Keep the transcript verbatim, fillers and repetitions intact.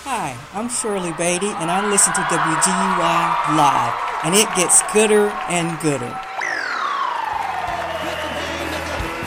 Hi, I'm Shirley Beatty, and I listen to W G U I Live, and it gets gooder and gooder.